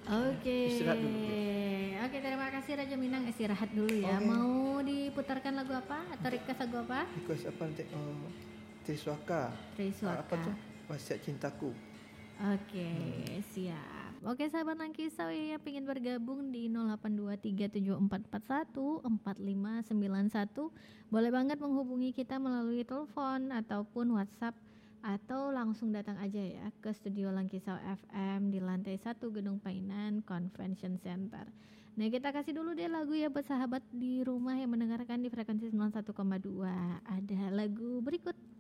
Oke. Istirahat dulu. Oke, terima kasih Raja Minang, istirahat dulu ya. Oke. Mau diputarkan lagu apa atau request lagu apa? Request apa nanti? Triswaka. Triswaka. Apa tuh? Wasiat Cintaku. Oke, siap. Oke, sahabat Langkisau yang ingin bergabung di 082374414591, boleh banget menghubungi kita melalui telepon ataupun WhatsApp, atau langsung datang aja ya ke studio Langkisau FM di lantai 1 Gedung Painan Convention Center. Nah, kita kasih dulu deh lagu ya buat sahabat di rumah yang mendengarkan di frekuensi 91,2. Ada lagu berikut